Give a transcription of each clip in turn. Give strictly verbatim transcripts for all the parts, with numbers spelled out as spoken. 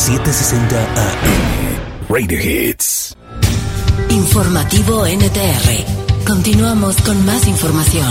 setecientos sesenta A M. Radio Hits. Informativo N T R. Continuamos con más información.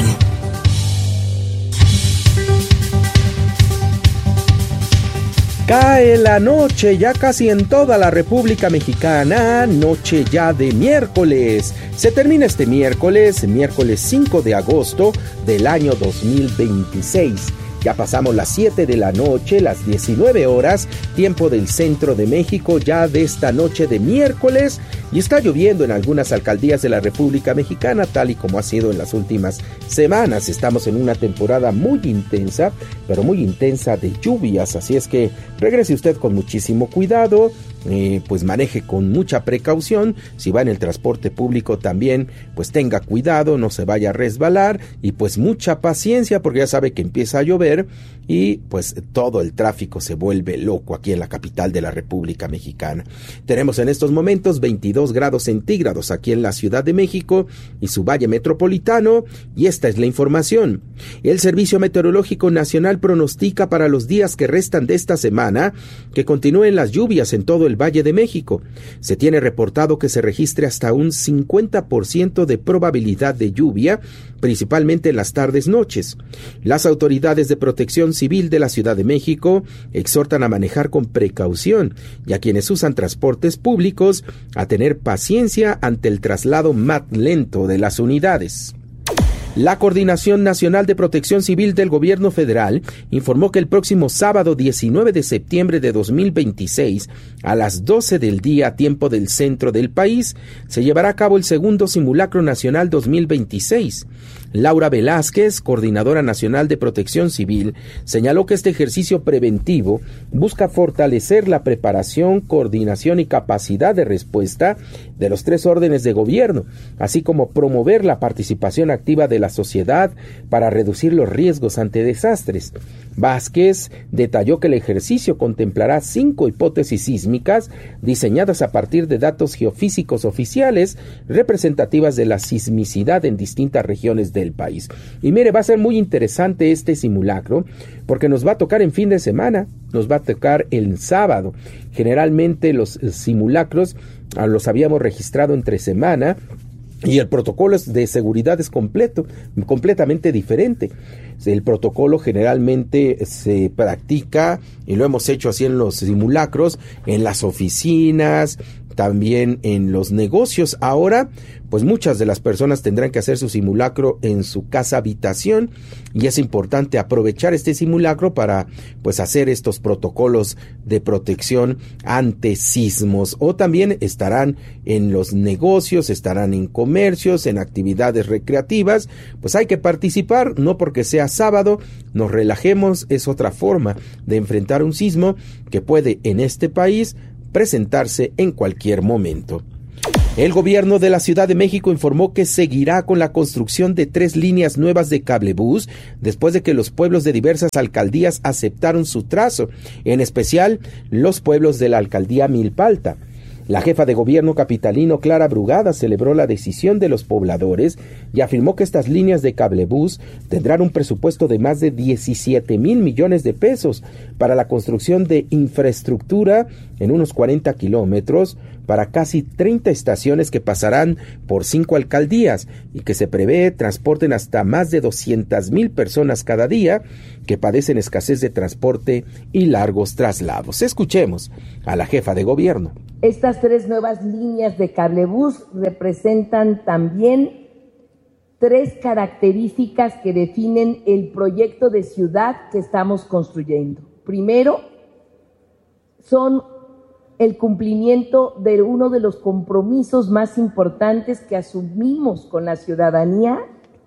Cae la noche ya casi en toda la República Mexicana, noche ya de miércoles. Se termina este miércoles, miércoles cinco de agosto del año dos mil veintiséis. Ya pasamos las siete de la noche, las diecinueve horas, tiempo del centro de México, ya de esta noche de miércoles, y está lloviendo en algunas alcaldías de la República Mexicana, tal y como ha sido en las últimas semanas. Estamos en una temporada muy intensa, pero muy intensa de lluvias, así es que regrese usted con muchísimo cuidado. Eh, pues maneje con mucha precaución. Si va en el transporte público también, pues tenga cuidado, no se vaya a resbalar, y pues mucha paciencia, porque ya sabe que empieza a llover y pues todo el tráfico se vuelve loco aquí en la capital de la República Mexicana. Tenemos en estos momentos veintidós grados centígrados aquí en la Ciudad de México y su valle metropolitano, y esta es la información. El Servicio Meteorológico Nacional pronostica para los días que restan de esta semana que continúen las lluvias en todo el Valle de México. Se tiene reportado que se registre hasta un cincuenta por ciento de probabilidad de lluvia, principalmente en las tardes-noches. Las autoridades de protección civil de la Ciudad de México exhortan a manejar con precaución y a quienes usan transportes públicos a tener paciencia ante el traslado más lento de las unidades. La Coordinación Nacional de Protección Civil del Gobierno Federal informó que el próximo sábado diecinueve de septiembre de dos mil veintiséis, a las doce del día, tiempo del centro del país, se llevará a cabo el segundo Simulacro Nacional dos mil veintiséis. Laura Velázquez, Coordinadora Nacional de Protección Civil, señaló que este ejercicio preventivo busca fortalecer la preparación, coordinación y capacidad de respuesta de los tres órdenes de gobierno, así como promover la participación activa de la sociedad para reducir los riesgos ante desastres. Vázquez detalló que el ejercicio contemplará cinco hipótesis sísmicas diseñadas a partir de datos geofísicos oficiales representativas de la sismicidad en distintas regiones del país. Y mire, va a ser muy interesante este simulacro porque nos va a tocar en fin de semana, nos va a tocar el sábado. Generalmente los simulacros los habíamos registrado entre semana, y el protocolo de seguridad es completo, completamente diferente. El protocolo generalmente se practica, y lo hemos hecho así en los simulacros, en las oficinas, también en los negocios. Ahora, pues muchas de las personas tendrán que hacer su simulacro en su casa habitación, y es importante aprovechar este simulacro para pues hacer estos protocolos de protección ante sismos. O también estarán en los negocios, estarán en comercios, en actividades recreativas. Pues hay que participar, no porque sea sábado nos relajemos, es otra forma de enfrentar un sismo que puede en este país presentarse en cualquier momento. El gobierno de la Ciudad de México informó que seguirá con la construcción de tres líneas nuevas de cablebús después de que los pueblos de diversas alcaldías aceptaron su trazo, en especial los pueblos de la alcaldía Milpalta. La jefa de gobierno capitalino, Clara Brugada, celebró la decisión de los pobladores y afirmó que estas líneas de cablebús tendrán un presupuesto de más de diecisiete mil millones de pesos para la construcción de infraestructura en unos cuarenta kilómetros para casi treinta estaciones que pasarán por cinco alcaldías y que se prevé transporten hasta más de doscientas mil personas cada día que padecen escasez de transporte y largos traslados. Escuchemos a la jefa de gobierno. Estas tres nuevas líneas de cablebús representan también tres características que definen el proyecto de ciudad que estamos construyendo. Primero, son el cumplimiento de uno de los compromisos más importantes que asumimos con la ciudadanía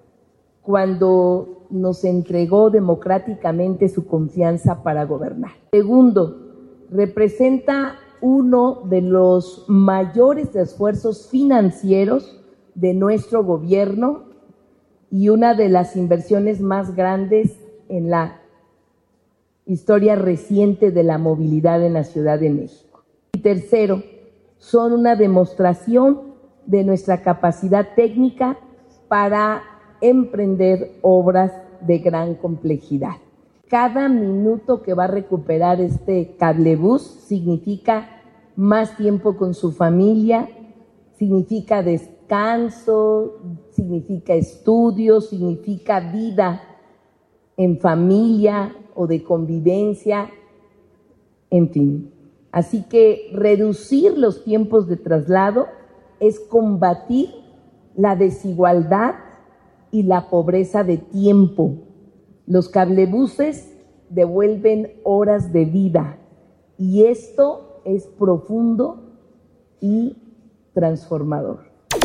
cuando nos entregó democráticamente su confianza para gobernar. Segundo, representa uno de los mayores esfuerzos financieros de nuestro gobierno y una de las inversiones más grandes en la historia reciente de la movilidad en la Ciudad de México. Y tercero, son una demostración de nuestra capacidad técnica para emprender obras de gran complejidad. Cada minuto que va a recuperar este cablebús significa más tiempo con su familia, significa descanso, significa estudio, significa vida en familia o de convivencia, en fin. Así que reducir los tiempos de traslado es combatir la desigualdad y la pobreza de tiempo. Los cablebuses devuelven horas de vida y esto es profundo y transformador.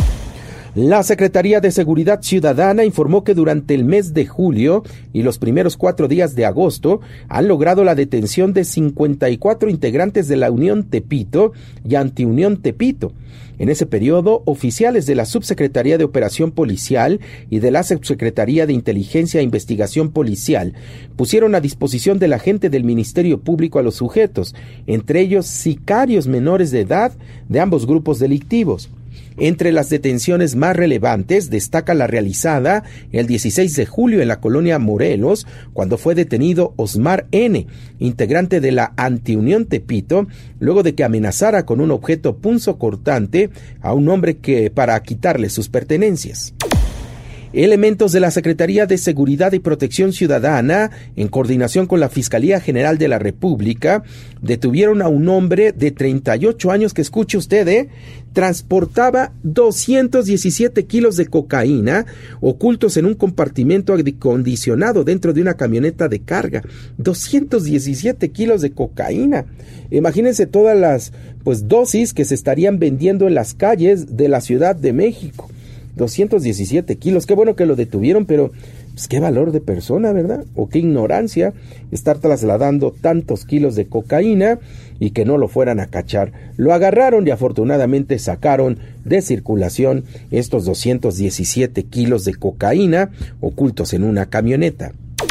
La Secretaría de Seguridad Ciudadana informó que durante el mes de julio y los primeros cuatro días de agosto han logrado la detención de cincuenta y cuatro integrantes de la Unión Tepito y Antiunión Tepito. En ese periodo, oficiales de la Subsecretaría de Operación Policial y de la Subsecretaría de Inteligencia e Investigación Policial pusieron a disposición del agente del Ministerio Público a los sujetos, entre ellos sicarios menores de edad de ambos grupos delictivos. Entre las detenciones más relevantes destaca la realizada el dieciséis de julio en la colonia Morelos, cuando fue detenido Osmar N., integrante de la Antiunión Tepito, luego de que amenazara con un objeto punzocortante a un hombre que para quitarle sus pertenencias. Elementos de la Secretaría de Seguridad y Protección Ciudadana, en coordinación con la Fiscalía General de la República, detuvieron a un hombre de treinta y ocho años que, escuche usted, ¿eh? transportaba doscientos diecisiete kilos de cocaína ocultos en un compartimento acondicionado dentro de una camioneta de carga. doscientos diecisiete kilos de cocaína. Imagínense todas las pues dosis que se estarían vendiendo en las calles de la Ciudad de México. doscientos diecisiete kilos, qué bueno que lo detuvieron, pero pues qué valor de persona, ¿verdad? O qué ignorancia estar trasladando tantos kilos de cocaína y que no lo fueran a cachar. Lo agarraron y afortunadamente sacaron de circulación estos doscientos diecisiete kilos de cocaína ocultos en una camioneta.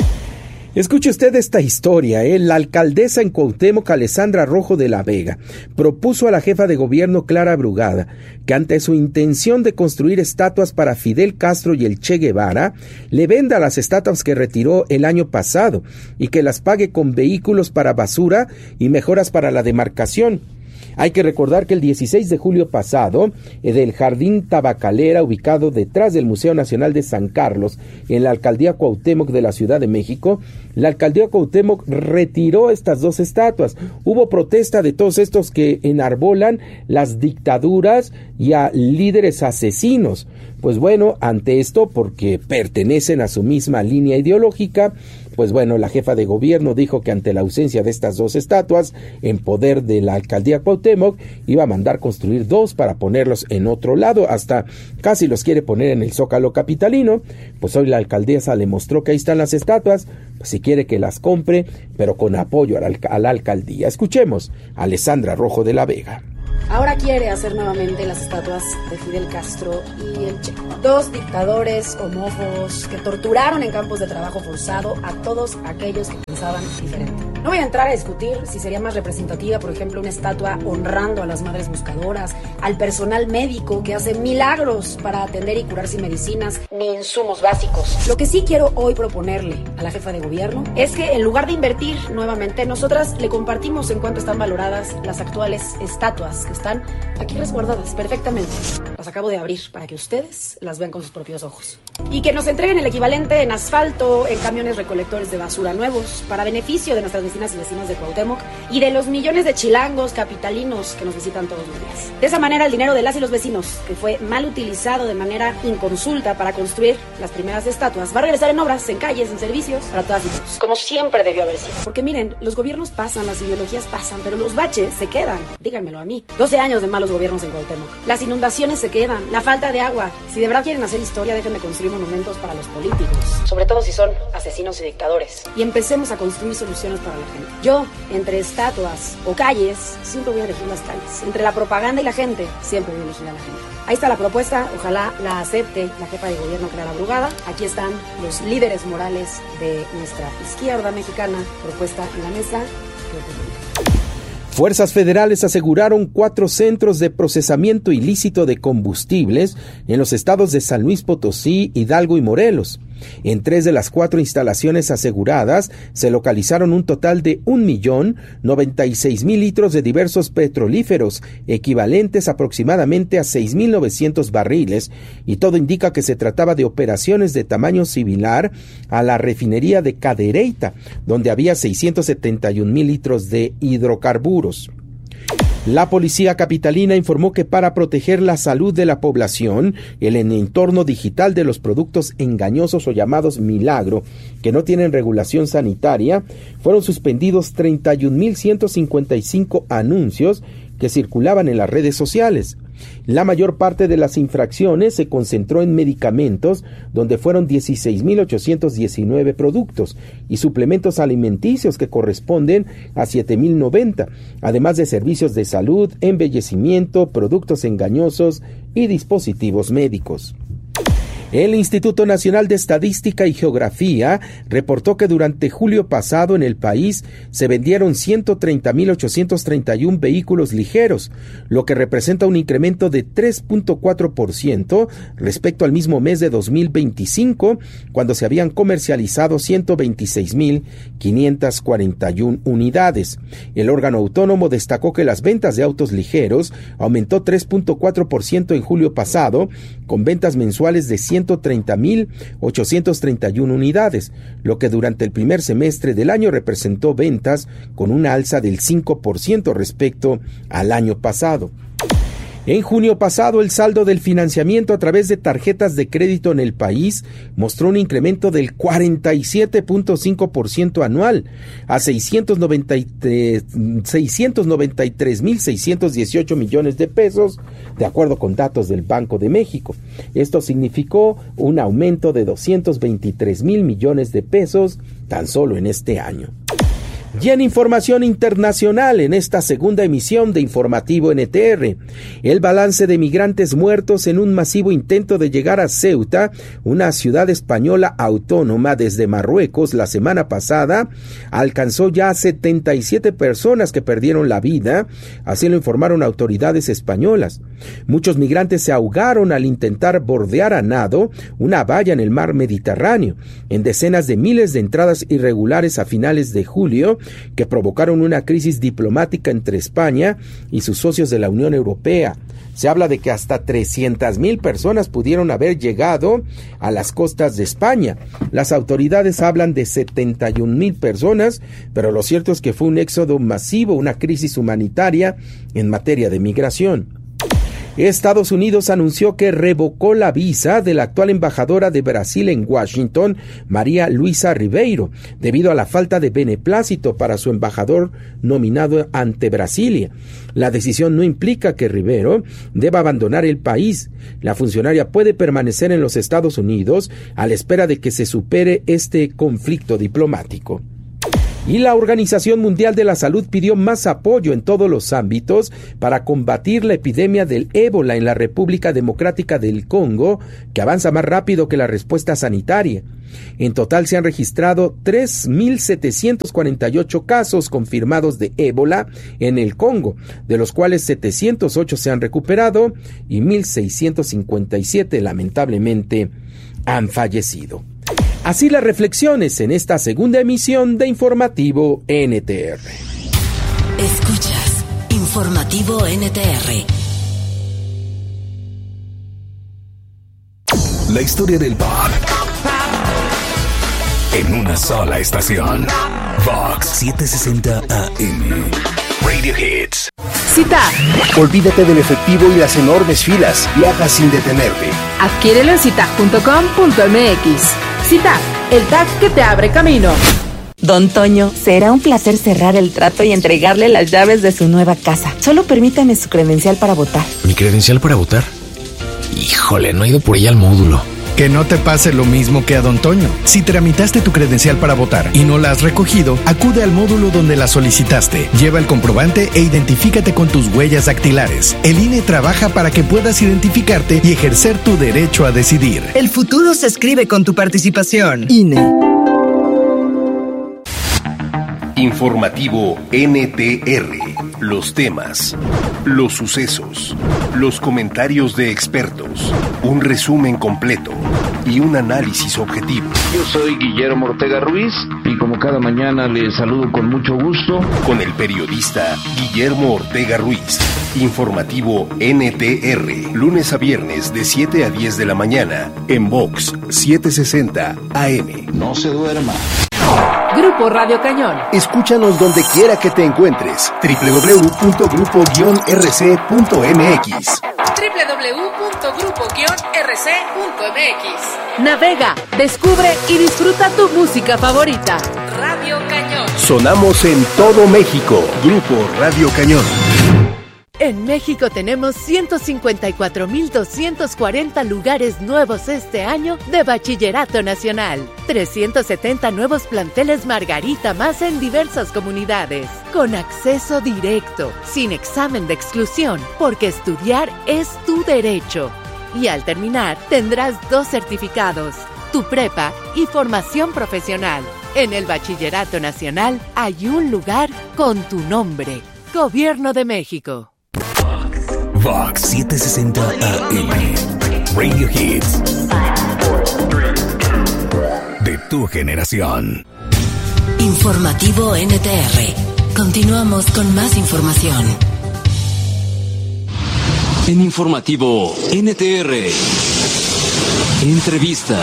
Escuche usted esta historia, ¿eh? La alcaldesa en Cuauhtémoc, Alessandra Rojo de la Vega, propuso a la jefa de gobierno, Clara Brugada, que ante su intención de construir estatuas para Fidel Castro y el Che Guevara, le venda las estatuas que retiró el año pasado y que las pague con vehículos para basura y mejoras para la demarcación. Hay que recordar que el dieciséis de julio pasado, del Jardín Tabacalera, ubicado detrás del Museo Nacional de San Carlos, en la Alcaldía Cuauhtémoc de la Ciudad de México, la Alcaldía Cuauhtémoc retiró estas dos estatuas. Hubo protesta de todos estos que enarbolan las dictaduras y a líderes asesinos. Pues bueno, ante esto, porque pertenecen a su misma línea ideológica, pues bueno, la jefa de gobierno dijo que ante la ausencia de estas dos estatuas en poder de la alcaldía Cuauhtémoc, iba a mandar construir dos para ponerlos en otro lado, hasta casi los quiere poner en el Zócalo capitalino. Pues hoy la alcaldesa le mostró que ahí están las estatuas, pues si quiere que las compre, pero con apoyo a la, a la alcaldía. Escuchemos a Alessandra Rojo de la Vega. Ahora quiere hacer nuevamente las estatuas de Fidel Castro y el Che. Dos dictadores homófobos que torturaron en campos de trabajo forzado a todos aquellos que pensaban diferente. No voy a entrar a discutir si sería más representativa, por ejemplo, una estatua honrando a las madres buscadoras, al personal médico que hace milagros para atender y curar sin medicinas ni insumos básicos. Lo que sí quiero hoy proponerle a la jefa de gobierno es que en lugar de invertir nuevamente, nosotras le compartimos en cuánto están valoradas las actuales estatuas que están aquí resguardadas perfectamente. Las acabo de abrir para que ustedes las vean con sus propios ojos. Y que nos entreguen el equivalente en asfalto, en camiones recolectores de basura nuevos, para beneficio de nuestras vecinas y vecinos de Cuauhtémoc y de los millones de chilangos capitalinos que nos visitan todos los días. De esa manera, el dinero de las y los vecinos, que fue mal utilizado de manera inconsulta para construir las primeras estatuas, va a regresar en obras, en calles, en servicios, para todas y todos, como siempre debió haber sido. Porque miren, los gobiernos pasan, las ideologías pasan, pero los baches se quedan. Díganmelo a mí. doce años de malos gobiernos en Cuauhtémoc. Las inundaciones se quedan, la falta de agua. Si de verdad quieren hacer historia, déjenme construir monumentos para los políticos, sobre todo si son asesinos y dictadores. Y empecemos a construir soluciones para la gente. Yo, entre estatuas o calles, siempre voy a elegir las calles. Entre la propaganda y la gente, siempre voy a elegir a la gente. Ahí está la propuesta, ojalá la acepte la jefa de gobierno, Clara Brugada. Aquí están los líderes morales de nuestra izquierda mexicana, propuesta en la mesa. Fuerzas federales aseguraron cuatro centros de procesamiento ilícito de combustibles en los estados de San Luis Potosí, Hidalgo y Morelos. En tres de las cuatro instalaciones aseguradas se localizaron un total de un millón noventa y seis mil litros de diversos petrolíferos, equivalentes aproximadamente a seis mil novecientos barriles, y todo indica que se trataba de operaciones de tamaño similar a la refinería de Cadereyta, donde había seiscientos setenta y un mil litros de hidrocarburos. La policía capitalina informó que para proteger la salud de la población, el entorno digital de los productos engañosos o llamados milagro, que no tienen regulación sanitaria, fueron suspendidos treinta y un mil ciento cincuenta y cinco anuncios que circulaban en las redes sociales. La mayor parte de las infracciones se concentró en medicamentos, donde fueron dieciséis mil ochocientos diecinueve productos, y suplementos alimenticios, que corresponden a siete mil noventa, además de servicios de salud, embellecimiento, productos engañosos y dispositivos médicos. El Instituto Nacional de Estadística y Geografía reportó que durante julio pasado en el país se vendieron ciento treinta mil ochocientos treinta y uno vehículos ligeros, lo que representa un incremento de tres punto cuatro por ciento respecto al mismo mes de dos mil veinticinco, cuando se habían comercializado ciento veintiséis mil quinientas cuarenta y una unidades. El órgano autónomo destacó que las ventas de autos ligeros aumentó tres punto cuatro por ciento en julio pasado, con ventas mensuales de ciento treinta mil ochocientos treinta y una unidades, lo que durante el primer semestre del año representó ventas con una alza del cinco por ciento respecto al año pasado. En junio pasado, el saldo del financiamiento a través de tarjetas de crédito en el país mostró un incremento del cuarenta y siete punto cinco por ciento anual a seiscientos noventa y tres mil seiscientos dieciocho millones de pesos, de acuerdo con datos del Banco de México. Esto significó un aumento de doscientos veintitrés mil millones de pesos tan solo en este año. Y en información internacional, en esta segunda emisión de Informativo N T R, el balance de migrantes muertos en un masivo intento de llegar a Ceuta, una ciudad española autónoma desde Marruecos, la semana pasada, alcanzó ya a setenta y siete personas que perdieron la vida, así lo informaron autoridades españolas. Muchos migrantes se ahogaron al intentar bordear a nado una valla en el mar Mediterráneo, en decenas de miles de entradas irregulares a finales de julio, que provocaron una crisis diplomática entre España y sus socios de la Unión Europea. Se habla de que hasta trescientas mil personas pudieron haber llegado a las costas de España. Las autoridades hablan de setenta y un mil personas, pero lo cierto es que fue un éxodo masivo, una crisis humanitaria en materia de migración. Estados Unidos anunció que revocó la visa de la actual embajadora de Brasil en Washington, María Luisa Ribeiro, debido a la falta de beneplácito para su embajador nominado ante Brasilia. La decisión no implica que Ribeiro deba abandonar el país. La funcionaria puede permanecer en los Estados Unidos a la espera de que se supere este conflicto diplomático. Y la Organización Mundial de la Salud pidió más apoyo en todos los ámbitos para combatir la epidemia del ébola en la República Democrática del Congo, que avanza más rápido que la respuesta sanitaria. En total se han registrado tres mil setecientos cuarenta y ocho casos confirmados de ébola en el Congo, de los cuales setecientos ocho se han recuperado y mil seiscientos cincuenta y siete lamentablemente han fallecido. Así las reflexiones en esta segunda emisión de Informativo N T R. Escuchas Informativo N T R. La historia del pop en una sola estación. Vox setecientos sesenta A M. Radio Hits. CITAG. Olvídate del efectivo y las enormes filas. Viaja sin detenerte. Adquiérelo en citag punto com punto m x. CITAG, el tag que te abre camino. Don Toño, será un placer cerrar el trato y entregarle las llaves de su nueva casa. Solo permítame su credencial para votar. ¿Mi credencial para votar? Híjole, no he ido por ella al módulo. Que no te pase lo mismo que a Don Toño. Si tramitaste tu credencial para votar y no la has recogido, acude al módulo donde la solicitaste. Lleva el comprobante e identifícate con tus huellas dactilares. El I N E trabaja para que puedas identificarte y ejercer tu derecho a decidir. El futuro se escribe con tu participación. I N E. Informativo N T R. Los temas, los sucesos, los comentarios de expertos, un resumen completo y un análisis objetivo. Yo soy Guillermo Ortega Ruiz y como cada mañana les saludo con mucho gusto. Con el periodista Guillermo Ortega Ruiz. Informativo N T R. Lunes a viernes de siete a diez de la mañana en Vox setecientos sesenta A M. No se duerma. Grupo Radio Cañón. Escúchanos donde quiera que te encuentres. doble u doble u doble u punto grupo guion r c punto m x. doble u doble u doble u punto grupo guion r c punto m x. Navega, descubre y disfruta tu música favorita. Radio Cañón. Sonamos en todo México. Grupo Radio Cañón. En México tenemos ciento cincuenta y cuatro mil doscientos cuarenta lugares nuevos este año de Bachillerato Nacional. trescientos setenta nuevos planteles Margarita más en diversas comunidades. Con acceso directo, sin examen de exclusión, porque estudiar es tu derecho. Y al terminar, tendrás dos certificados, tu prepa y formación profesional. En el Bachillerato Nacional hay un lugar con tu nombre. Gobierno de México. Vox setecientos sesenta A M. Radio Hits. De tu generación. Informativo N T R. Continuamos con más información. En Informativo N T R. Entrevista.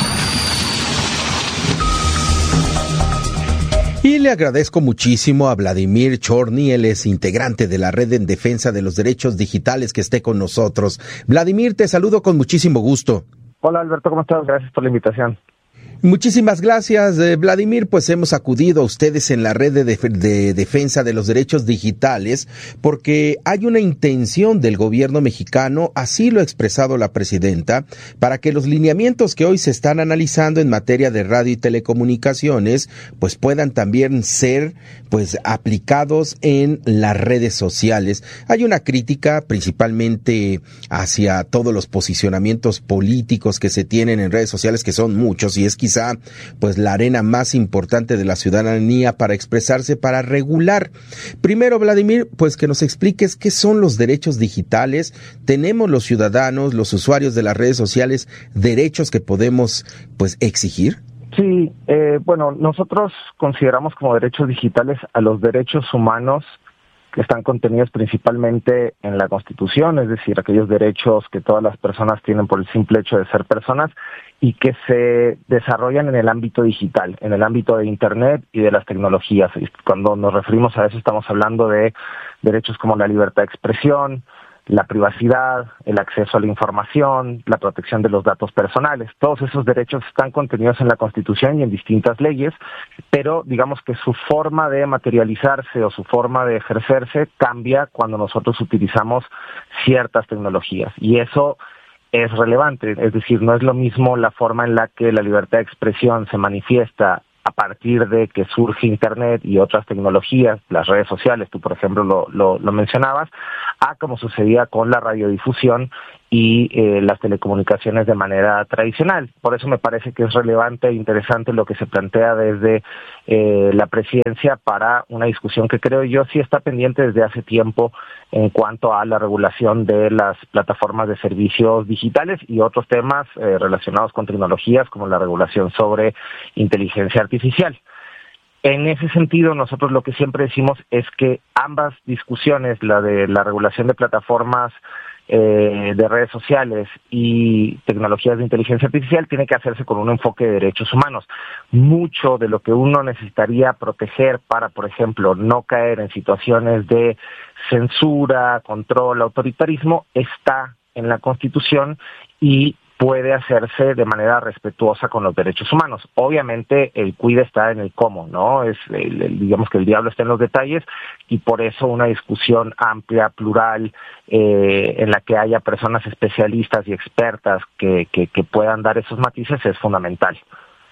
Y le agradezco muchísimo a Vladimir Chorny, él es integrante de la Red en Defensa de los Derechos Digitales, que esté con nosotros. Vladimir, te saludo con muchísimo gusto. Hola Alberto, ¿cómo estás? Gracias por la invitación. Muchísimas gracias, eh, Vladimir. Pues hemos acudido a ustedes en la Red de, Def- de Defensa de los Derechos Digitales porque hay una intención del gobierno mexicano, así lo ha expresado la presidenta, para que los lineamientos que hoy se están analizando en materia de radio y telecomunicaciones pues puedan también ser pues aplicados en las redes sociales. Hay una crítica principalmente hacia todos los posicionamientos políticos que se tienen en redes sociales, que son muchos, y es quizá pues la arena más importante de la ciudadanía para expresarse, para regular. Primero, Vladimir, pues que nos expliques qué son los derechos digitales. ¿Tenemos los ciudadanos, los usuarios de las redes sociales, derechos que podemos pues exigir? Sí, eh, bueno, nosotros consideramos como derechos digitales a los derechos humanos que están contenidos principalmente en la Constitución, es decir, aquellos derechos que todas las personas tienen por el simple hecho de ser personas y que se desarrollan en el ámbito digital, en el ámbito de Internet y de las tecnologías. Y cuando nos referimos a eso estamos hablando de derechos como la libertad de expresión, la privacidad, el acceso a la información, la protección de los datos personales. Todos esos derechos están contenidos en la Constitución y en distintas leyes, pero digamos que su forma de materializarse o su forma de ejercerse cambia cuando nosotros utilizamos ciertas tecnologías. Y eso es relevante, es decir, no es lo mismo la forma en la que la libertad de expresión se manifiesta a partir de que surge Internet y otras tecnologías, las redes sociales, tú por ejemplo lo, lo, lo mencionabas, a como sucedía con la radiodifusión y eh, las telecomunicaciones de manera tradicional. Por eso me parece que es relevante e interesante lo que se plantea desde eh, la presidencia para una discusión que creo yo sí está pendiente desde hace tiempo en cuanto a la regulación de las plataformas de servicios digitales y otros temas eh, relacionados con tecnologías como la regulación sobre inteligencia artificial. En ese sentido, nosotros lo que siempre decimos es que ambas discusiones, la de la regulación de plataformas eh, de redes sociales y tecnologías de inteligencia artificial, tiene que hacerse con un enfoque de derechos humanos. Mucho de lo que uno necesitaría proteger para, por ejemplo, no caer en situaciones de censura, control, autoritarismo, está en la Constitución y puede hacerse de manera respetuosa con los derechos humanos. Obviamente el cuide está en el cómo, ¿no? Es el, el, digamos que el diablo está en los detalles y por eso una discusión amplia, plural, eh, en la que haya personas especialistas y expertas que, que, que puedan dar esos matices es fundamental.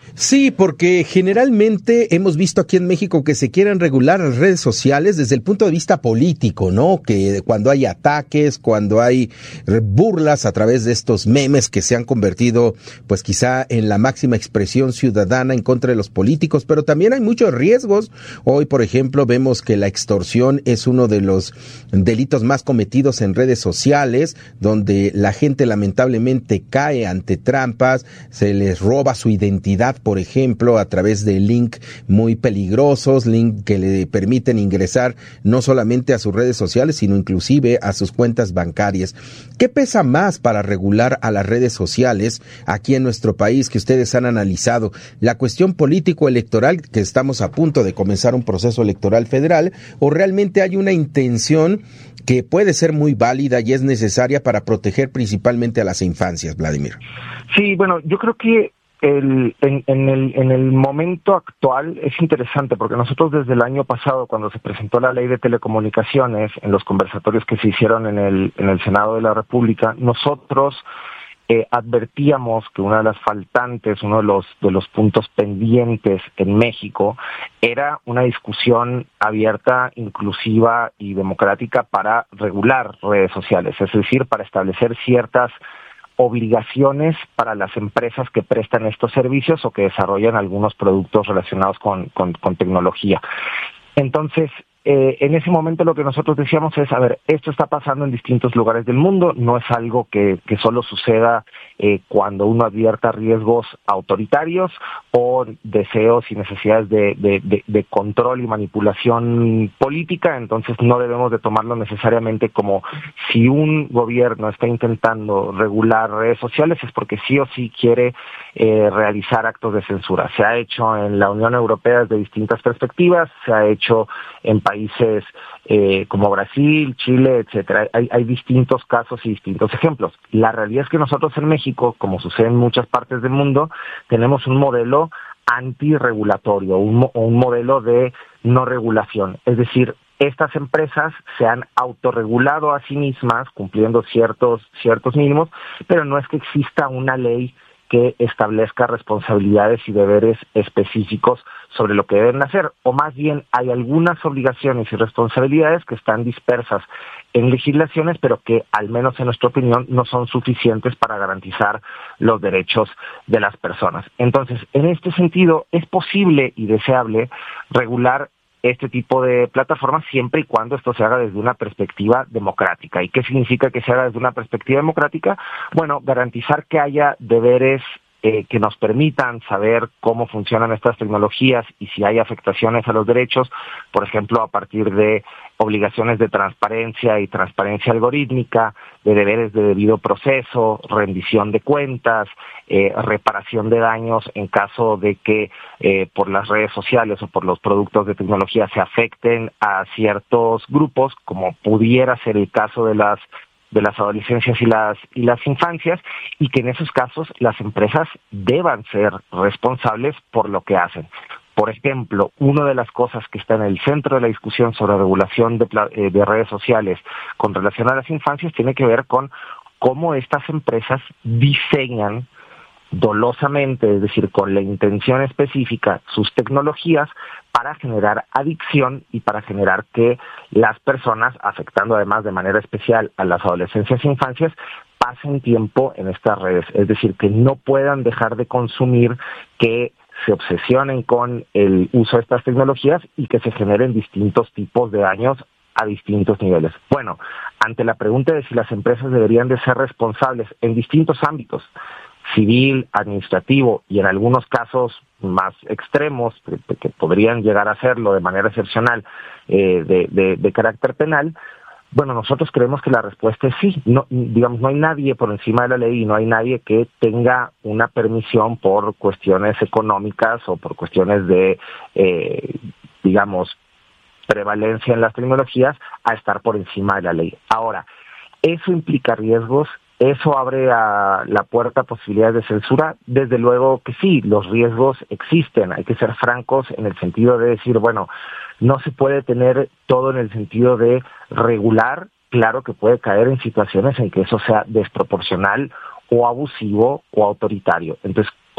Sí, porque generalmente hemos visto aquí en México que se quieren regular las redes sociales desde el punto de vista político, ¿no? Que cuando hay ataques, cuando hay burlas a través de estos memes que se han convertido, pues quizá en la máxima expresión ciudadana en contra de los políticos, pero también hay muchos riesgos. Hoy, por ejemplo, vemos que la extorsión es uno de los delitos más cometidos en redes sociales, donde la gente lamentablemente cae ante trampas, se les roba su identidad, por ejemplo, a través de link muy peligrosos, link que le permiten ingresar no solamente a sus redes sociales, sino inclusive a sus cuentas bancarias. ¿Qué pesa más para regular a las redes sociales aquí en nuestro país que ustedes han analizado? ¿La cuestión político-electoral, que estamos a punto de comenzar un proceso electoral federal, o realmente hay una intención que puede ser muy válida y es necesaria para proteger principalmente a las infancias, Vladimir? Sí, bueno, yo creo que El, en, en, el, en el momento actual es interesante porque nosotros desde el año pasado, cuando se presentó la ley de telecomunicaciones, en los conversatorios que se hicieron en el, en el Senado de la República, nosotros eh, advertíamos que una de las faltantes, uno de los, de los puntos pendientes en México era una discusión abierta, inclusiva y democrática para regular redes sociales, es decir, para establecer ciertas obligaciones para las empresas que prestan estos servicios o que desarrollan algunos productos relacionados con, con, con tecnología. Entonces, eh, en ese momento lo que nosotros decíamos es, a ver, esto está pasando en distintos lugares del mundo, no es algo que, que solo suceda eh, cuando uno advierta riesgos autoritarios o deseos y necesidades de, de, de, de control y manipulación política, entonces no debemos de tomarlo necesariamente como si un gobierno está intentando regular redes sociales es porque sí o sí quiere eh, realizar actos de censura. Se ha hecho en la Unión Europea desde distintas perspectivas, se ha hecho en países eh, como Brasil, Chile, etcétera. Hay, hay distintos casos y distintos ejemplos. La realidad es que nosotros en México, como sucede en muchas partes del mundo, tenemos un modelo antirregulatorio, un, un modelo de no regulación. Es decir, estas empresas se han autorregulado a sí mismas, cumpliendo ciertos, ciertos mínimos, pero no es que exista una ley que establezca responsabilidades y deberes específicos sobre lo que deben hacer, o más bien hay algunas obligaciones y responsabilidades que están dispersas en legislaciones, pero que, al menos en nuestra opinión, no son suficientes para garantizar los derechos de las personas. Entonces, en este sentido, es posible y deseable regular este tipo de plataformas siempre y cuando esto se haga desde una perspectiva democrática. ¿Y qué significa que se haga desde una perspectiva democrática? Bueno, garantizar que haya deberes eh, que nos permitan saber cómo funcionan estas tecnologías y si hay afectaciones a los derechos, por ejemplo, a partir de obligaciones de transparencia y transparencia algorítmica, de deberes de debido proceso, rendición de cuentas, eh, reparación de daños en caso de que eh, por las redes sociales o por los productos de tecnología se afecten a ciertos grupos, como pudiera ser el caso de las de las adolescencias y las y las infancias, y que en esos casos las empresas deban ser responsables por lo que hacen. Por ejemplo, una de las cosas que está en el centro de la discusión sobre regulación de, eh, de redes sociales con relación a las infancias tiene que ver con cómo estas empresas diseñan dolosamente, es decir, con la intención específica, sus tecnologías para generar adicción y para generar que las personas, afectando además de manera especial a las adolescencias e infancias, pasen tiempo en estas redes, es decir, que no puedan dejar de consumir, que se obsesionen con el uso de estas tecnologías y que se generen distintos tipos de daños a distintos niveles. Bueno, ante la pregunta de si las empresas deberían de ser responsables en distintos ámbitos, civil, administrativo y en algunos casos más extremos, que, que podrían llegar a hacerlo de manera excepcional, eh, de, de, de carácter penal, bueno, nosotros creemos que la respuesta es sí. No, digamos, no hay nadie por encima de la ley y no hay nadie que tenga una permisión por cuestiones económicas o por cuestiones de, eh, digamos, prevalencia en las tecnologías a estar por encima de la ley. Ahora, ¿eso implica riesgos? ¿Eso abre a la puerta a posibilidades de censura? Desde luego que sí, los riesgos existen. Hay que ser francos en el sentido de decir, bueno, no se puede tener todo en el sentido de regular. Claro que puede caer en situaciones en que eso sea desproporcional o abusivo o autoritario. Entonces,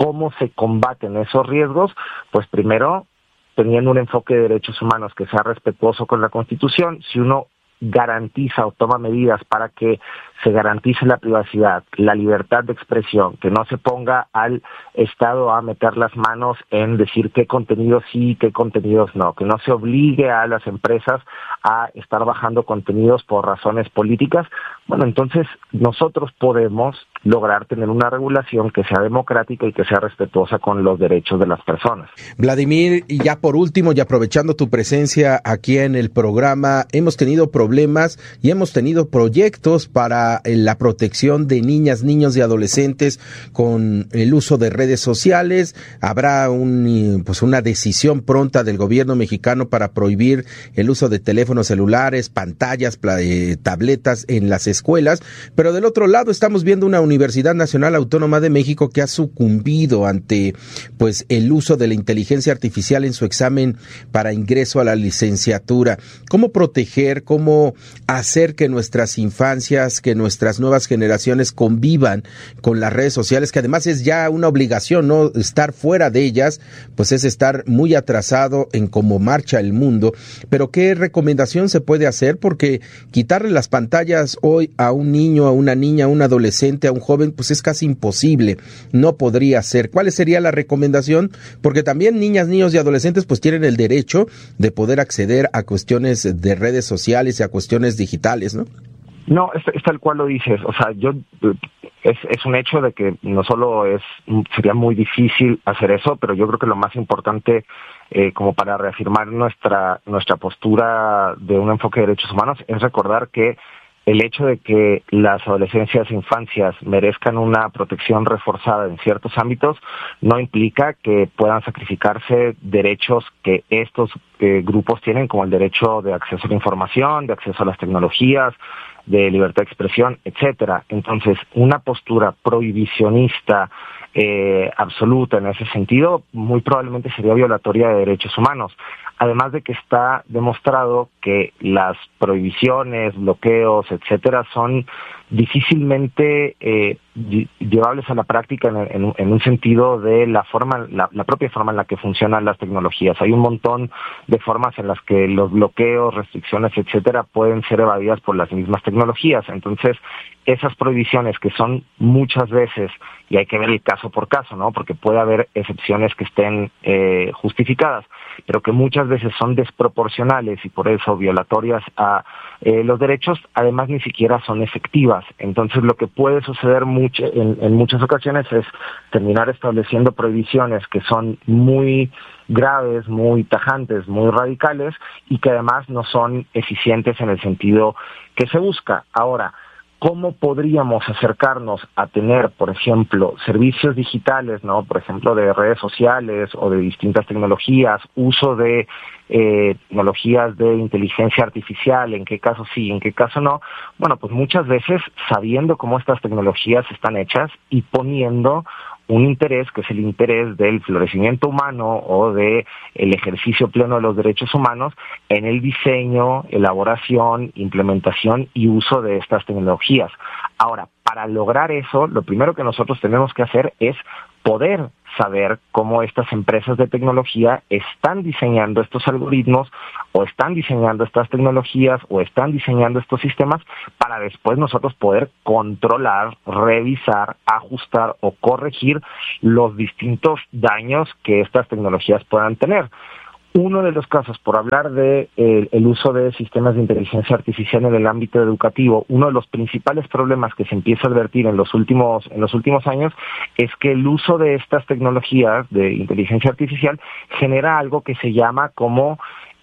¿Cómo se combaten esos riesgos? Pues primero, teniendo un enfoque de derechos humanos que sea respetuoso con la Constitución. Si uno garantiza o toma medidas para que se garantice la privacidad, la libertad de expresión, que no se ponga al Estado a meter las manos en decir qué contenidos sí, qué contenidos no, que no se obligue a las empresas a estar bajando contenidos por razones políticas, bueno, entonces nosotros podemos lograr tener una regulación que sea democrática y que sea respetuosa con los derechos de las personas. Vladimir, y ya por último, y aprovechando tu presencia aquí en el programa, hemos tenido problemas y hemos tenido proyectos para la protección de niñas, niños y adolescentes con el uso de redes sociales. Habrá un, pues una decisión pronta del gobierno mexicano para prohibir el uso de teléfonos celulares, pantallas, eh, tabletas en las escuelas, pero del otro lado estamos viendo una Universidad Nacional Autónoma de México que ha sucumbido ante pues el uso de la inteligencia artificial en su examen para ingreso a la licenciatura. ¿Cómo proteger, cómo hacer que nuestras infancias, que nuestras nuevas generaciones convivan con las redes sociales, que además es ya una obligación, ¿no? Estar fuera de ellas, pues es estar muy atrasado en cómo marcha el mundo. Pero ¿qué recomendación se puede hacer? Porque quitarle las pantallas hoy a un niño, a una niña, a un adolescente, a un joven, pues es casi imposible, no podría ser. ¿Cuál sería la recomendación? Porque también niñas, niños y adolescentes pues tienen el derecho de poder acceder a cuestiones de redes sociales y a cuestiones digitales, ¿no? No, es, es tal cual lo dices, o sea, yo es, es un hecho de que no solo es sería muy difícil hacer eso, pero yo creo que lo más importante eh, como para reafirmar nuestra nuestra postura de un enfoque de derechos humanos es recordar que el hecho de que las adolescencias e infancias merezcan una protección reforzada en ciertos ámbitos no implica que puedan sacrificarse derechos que estos eh, grupos tienen, como el derecho de acceso a la información, de acceso a las tecnologías, de libertad de expresión, etcétera. Entonces, una postura prohibicionista eh, absoluta en ese sentido muy probablemente sería violatoria de derechos humanos. Además de que está demostrado que las prohibiciones, bloqueos, etcétera, son difícilmente eh, llevables a la práctica en, en, en un sentido de la forma, la, la propia forma en la que funcionan las tecnologías. Hay un montón de formas en las que los bloqueos, restricciones, etcétera, pueden ser evadidas por las mismas tecnologías. Entonces, esas prohibiciones que son muchas veces, y hay que ver el caso por caso, ¿no? Porque puede haber excepciones que estén eh, justificadas, pero que muchas veces son desproporcionales y por eso violatorias a eh, los derechos, además ni siquiera son efectivas. Entonces, lo que puede suceder mucho, en, en muchas ocasiones es terminar estableciendo prohibiciones que son muy graves, muy tajantes, muy radicales y que además no son eficientes en el sentido que se busca. Ahora, ¿cómo podríamos acercarnos a tener, por ejemplo, servicios digitales, ¿no? Por ejemplo, de redes sociales o de distintas tecnologías, uso de eh, tecnologías de inteligencia artificial, en qué caso sí, en qué caso no? Bueno, pues muchas veces sabiendo cómo estas tecnologías están hechas y poniendo un interés que es el interés del florecimiento humano o de el ejercicio pleno de los derechos humanos en el diseño, elaboración, implementación y uso de estas tecnologías. Ahora, para lograr eso, lo primero que nosotros tenemos que hacer es poder saber cómo estas empresas de tecnología están diseñando estos algoritmos o están diseñando estas tecnologías o están diseñando estos sistemas para después nosotros poder controlar, revisar, ajustar o corregir los distintos daños que estas tecnologías puedan tener. Uno de los casos, por hablar de eh, el uso de sistemas de inteligencia artificial en el ámbito educativo, uno de los principales problemas que se empieza a advertir en los últimos en los últimos años es que el uso de estas tecnologías de inteligencia artificial genera algo que se llama como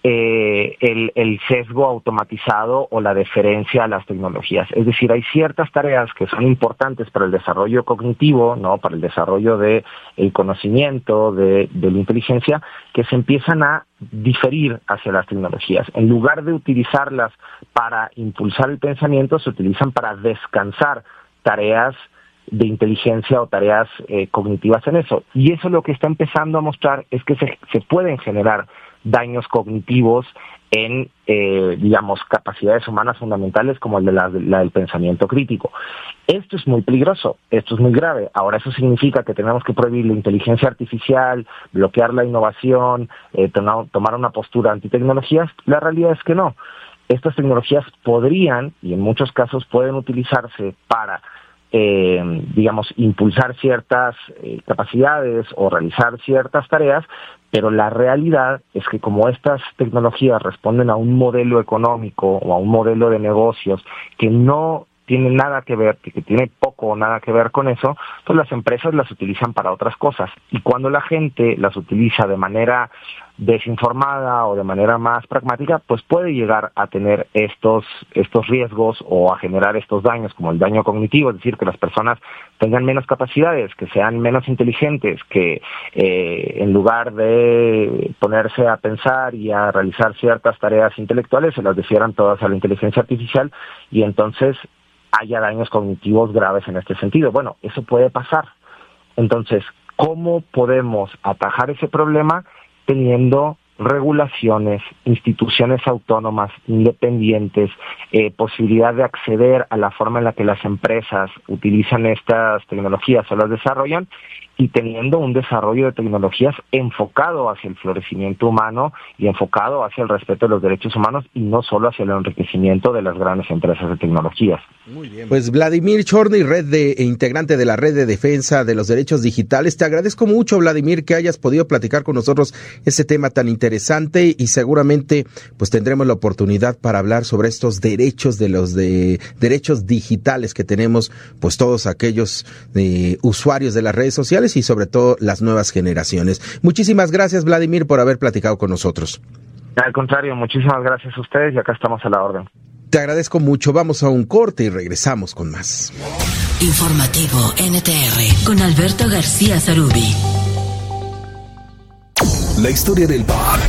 Eh, el, el sesgo automatizado o la deferencia a las tecnologías. Es decir, hay ciertas tareas que son importantes para el desarrollo cognitivo, ¿no? Para el desarrollo de el conocimiento, de, de la inteligencia, que se empiezan a diferir hacia las tecnologías. En lugar de utilizarlas para impulsar el pensamiento, se utilizan para descansar tareas de inteligencia o tareas eh, cognitivas en eso. Y eso lo que está empezando a mostrar es que se, se pueden generar daños cognitivos en, eh, digamos, capacidades humanas fundamentales como el de la, la del pensamiento crítico. Esto es muy peligroso, esto es muy grave. Ahora, ¿eso significa que tenemos que prohibir la inteligencia artificial, bloquear la innovación, eh, to- tomar una postura antitecnologías? La realidad es que no. Estas tecnologías podrían, y en muchos casos pueden utilizarse para, eh, digamos, impulsar ciertas eh, capacidades o realizar ciertas tareas, pero la realidad es que como estas tecnologías responden a un modelo económico o a un modelo de negocios que no tiene nada que ver, que, que tiene poco o nada que ver con eso, pues las empresas las utilizan para otras cosas. Y cuando la gente las utiliza de manera desinformada o de manera más pragmática, pues puede llegar a tener estos estos riesgos o a generar estos daños, como el daño cognitivo, es decir, que las personas tengan menos capacidades, que sean menos inteligentes, que eh, en lugar de ponerse a pensar y a realizar ciertas tareas intelectuales, se las defieran todas a la inteligencia artificial y entonces haya daños cognitivos graves en este sentido. Bueno, eso puede pasar. Entonces, ¿cómo podemos atajar ese problema? Teniendo regulaciones, instituciones autónomas, independientes, eh, posibilidad de acceder a la forma en la que las empresas utilizan estas tecnologías o las desarrollan, y teniendo un desarrollo de tecnologías enfocado hacia el florecimiento humano y enfocado hacia el respeto de los derechos humanos y no solo hacia el enriquecimiento de las grandes empresas de tecnologías. Muy bien. Pues Vladimir Chorny, red de, e integrante de la Red de Defensa de los Derechos Digitales, te agradezco mucho, Vladimir, que hayas podido platicar con nosotros ese tema tan interesante y seguramente pues tendremos la oportunidad para hablar sobre estos derechos de los de derechos digitales que tenemos pues todos aquellos eh, usuarios de las redes sociales y sobre todo las nuevas generaciones. Muchísimas gracias, Vladimir, por haber platicado con nosotros. Al contrario, muchísimas gracias a ustedes y acá estamos a la orden. Te agradezco mucho. Vamos a un corte y regresamos con más. Informativo N T R con Alberto García Zarubi. La historia del pop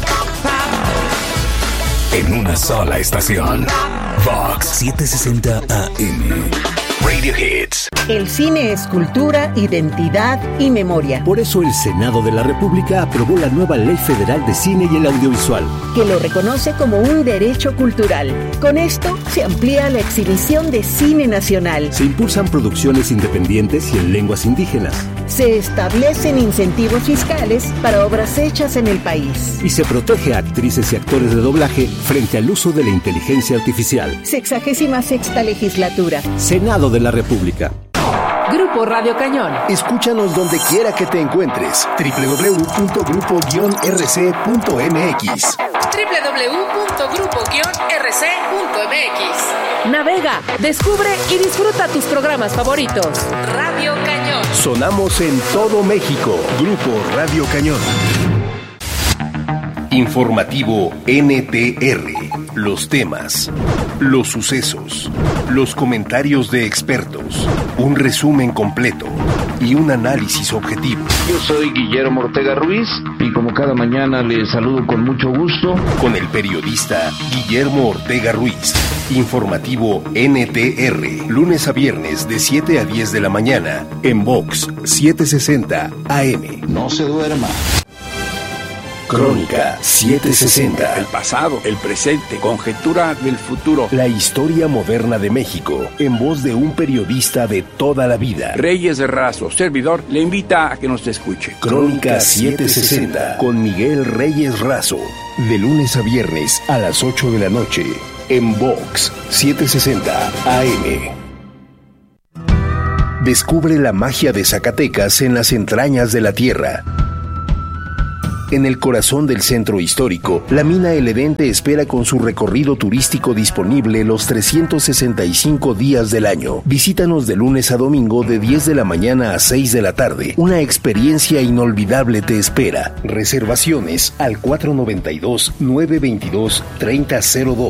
en una sola estación. Vox setecientos sesenta A M. Radio Hits. El cine es cultura, identidad y memoria. Por eso el Senado de la República aprobó la nueva Ley Federal de Cine y el Audiovisual, que lo reconoce como un derecho cultural. Con esto se amplía la exhibición de cine nacional. Se impulsan producciones independientes y en lenguas indígenas. Se establecen incentivos fiscales para obras hechas en el país. Y se protege a actrices y actores de doblaje frente al uso de la inteligencia artificial. Sexagésima sexta legislatura. Senado de la República. Grupo Radio Cañón. Escúchanos donde quiera que te encuentres. doble u doble u doble u punto grupo guion r c punto m x. doble u doble u doble u punto grupo guion r c punto m x. Navega, descubre y disfruta tus programas favoritos. Radio Cañón. Sonamos en todo México. Grupo Radio Cañón. Informativo N T R. Los temas, los sucesos, los comentarios de expertos, un resumen completo y un análisis objetivo. Yo soy Guillermo Ortega Ruiz y como cada mañana les saludo con mucho gusto. Con el periodista Guillermo Ortega Ruiz. Informativo N T R. Lunes a viernes de siete a diez de la mañana en Vox setecientos sesenta A M. No se duerma. Crónica setecientos sesenta. El pasado, el presente, conjetura del futuro. La historia moderna de México, en voz de un periodista de toda la vida. Reyes Razo, servidor, le invita a que nos escuche. Crónica setecientos sesenta, con Miguel Reyes Razo. De lunes a viernes a las ocho de la noche, en Vox setecientos sesenta A M. Descubre la magia de Zacatecas en las entrañas de la tierra. En el corazón del centro histórico, la mina El Edén te espera con su recorrido turístico disponible los trescientos sesenta y cinco días del año. Visítanos de lunes a domingo de diez de la mañana a seis de la tarde. Una experiencia inolvidable te espera. Reservaciones al cuatro nueve dos, nueve dos dos, tres cero cero dos.